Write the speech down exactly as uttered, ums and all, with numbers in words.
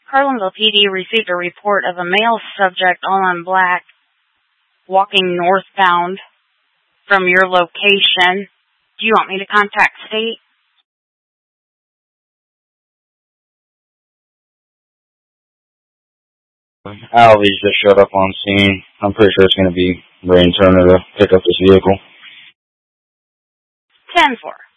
Carlinville P D received a report of a male subject, all in black, walking northbound from your location. Do you want me to contact state? Alvy's just showed up on scene. I'm pretty sure it's going to be Brain Turner to pick up this vehicle. ten four.